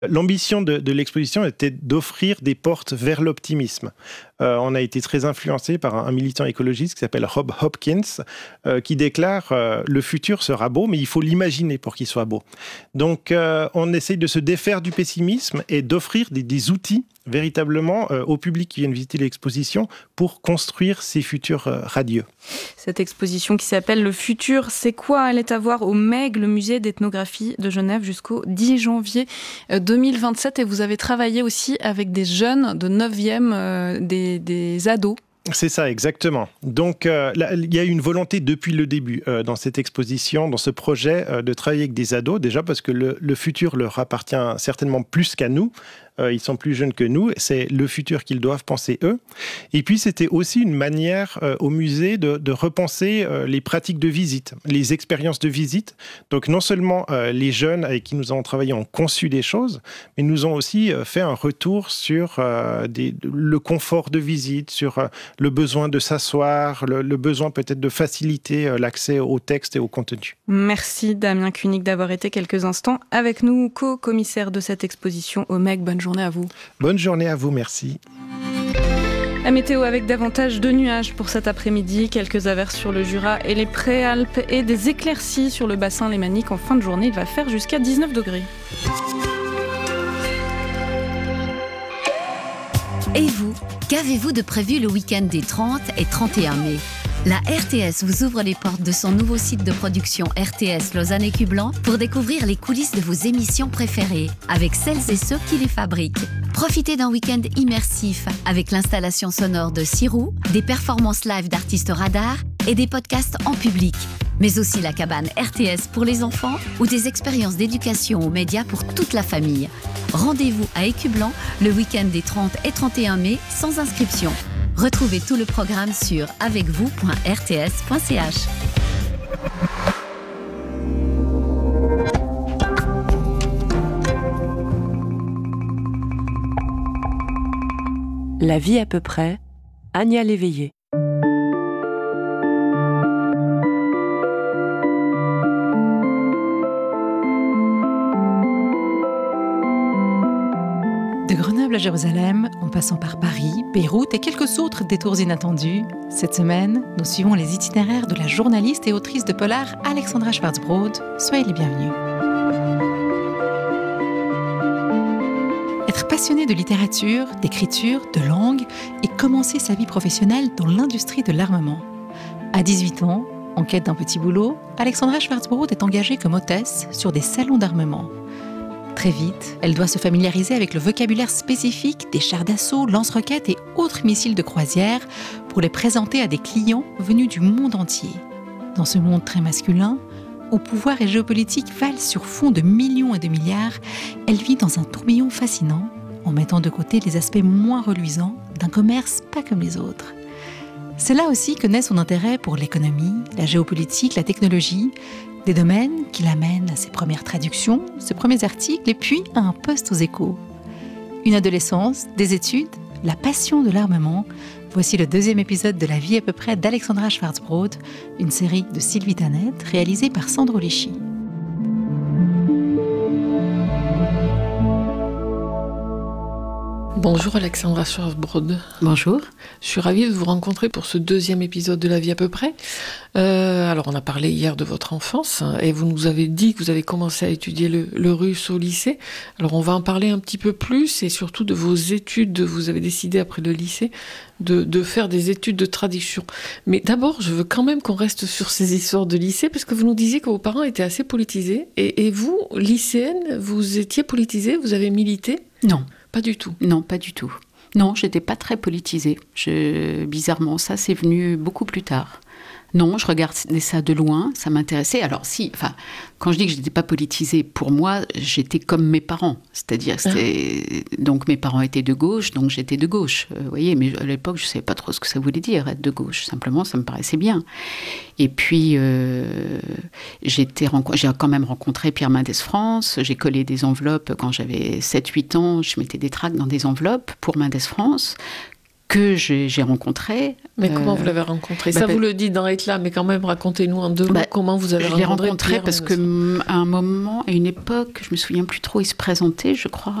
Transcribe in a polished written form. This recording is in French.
L'ambition de l'exposition était d'offrir des portes vers l'optimisme. On a été très influencé par un militant écologiste qui s'appelle Rob Hopkins, qui déclare « Le futur sera beau, mais il faut l'imaginer pour qu'il soit beau ». Donc, on essaye de se défaire du pessimisme et d'offrir des outils véritablement au public qui viennent visiter l'exposition pour construire ces futurs radieux. Cette exposition qui s'appelle « Le futur, c'est quoi ?» Elle est à voir au MEG, le musée d'ethnographie de Genève, jusqu'au 10 janvier 2027. Et vous avez travaillé aussi avec des jeunes de 9e, des ados. C'est ça, exactement. Donc, il y a eu une volonté depuis le début dans cette exposition, dans ce projet, de travailler avec des ados, déjà parce que le futur leur appartient certainement plus qu'à nous. Ils sont plus jeunes que nous, c'est le futur qu'ils doivent penser eux. Et puis c'était aussi une manière au musée de repenser les pratiques de visite, les expériences de visite. Donc non seulement les jeunes avec qui nous avons travaillé ont conçu des choses, mais nous ont aussi fait un retour sur le confort de visite, sur le besoin de s'asseoir, le besoin peut-être de faciliter l'accès au texte et au contenu. Merci Damien Cunig d'avoir été quelques instants avec nous, co-commissaire de cette exposition au MEG. Bonne journée à vous. Bonne journée à vous, merci. La météo avec davantage de nuages pour cet après-midi, quelques averses sur le Jura et les Préalpes et des éclaircies sur le bassin lémanique. En fin de journée, il va faire jusqu'à 19 degrés. Et vous, qu'avez-vous de prévu le week-end des 30 et 31 mai ? La RTS vous ouvre les portes de son nouveau site de production RTS Lausanne Écu-Blanc pour découvrir les coulisses de vos émissions préférées avec celles et ceux qui les fabriquent. Profitez d'un week-end immersif avec l'installation sonore de Sirou, des performances live d'artistes radars et des podcasts en public. Mais aussi la cabane RTS pour les enfants ou des expériences d'éducation aux médias pour toute la famille. Rendez-vous à Écu-Blanc le week-end des 30 et 31 mai sans inscription. Retrouvez tout le programme sur avecvous.rts.ch. La vie à peu près, Ania Léveillé. De Grenoble à Jérusalem, en passant par Paris, Beyrouth et quelques autres détours inattendus, cette semaine, nous suivons les itinéraires de la journaliste et autrice de polar Alexandra Schwarzbrod. Soyez les bienvenus. Être passionné de littérature, d'écriture, de langue et commencer sa vie professionnelle dans l'industrie de l'armement. À 18 ans, en quête d'un petit boulot, Alexandra Schwarzbrod est engagée comme hôtesse sur des salons d'armement. Très vite, elle doit se familiariser avec le vocabulaire spécifique des chars d'assaut, lance-roquettes et autres missiles de croisière pour les présenter à des clients venus du monde entier. Dans ce monde très masculin, où pouvoir et géopolitique valent sur fond de millions et de milliards, elle vit dans un tourbillon fascinant, en mettant de côté les aspects moins reluisants d'un commerce pas comme les autres. C'est là aussi que naît son intérêt pour l'économie, la géopolitique, la technologie, des domaines qui l'amènent à ses premières traductions, ses premiers articles et puis à un poste aux Échos. Une adolescence, des études, la passion de l'armement. Voici le 2e épisode de La vie à peu près d'Alexandra Schwarzbrod, une série de Sylvie Tanet réalisée par Sandro Lisci. Bonjour Alexandra Schwarzbrod. Bonjour. Je suis ravie de vous rencontrer pour ce 2e épisode de La vie à peu près. Alors on a parlé hier de votre enfance et vous nous avez dit que vous avez commencé à étudier le russe au lycée. Alors on va en parler un petit peu plus et surtout de vos études. Vous avez décidé après le lycée de faire des études de traduction. Mais d'abord je veux quand même qu'on reste sur ces histoires de lycée parce que vous nous disiez que vos parents étaient assez politisés et vous, lycéenne, vous étiez politisée, vous avez milité ? Non. Pas du tout. Non, pas du tout. Non, j'étais pas très politisée. Bizarrement, ça, c'est venu beaucoup plus tard. Non, je regardais ça de loin, ça m'intéressait. Alors si, quand je dis que je n'étais pas politisée, pour moi, j'étais comme mes parents. C'est-à-dire, donc mes parents étaient de gauche, donc j'étais de gauche. Vous voyez, mais à l'époque, je ne savais pas trop ce que ça voulait dire, être de gauche. Simplement, ça me paraissait bien. Et puis, j'ai quand même rencontré Pierre Mendès France. J'ai collé des enveloppes quand j'avais 7-8 ans. Je mettais des tracts dans des enveloppes pour Mendès France, que j'ai rencontré. Mais comment vous l'avez rencontré? Ça, vous le dites dans Éclat, mais quand même, racontez-nous en 2 mots comment vous avez rencontré. Je l'ai rencontré parce qu'à un moment, à une époque, je me souviens plus trop, il se présentait, je crois,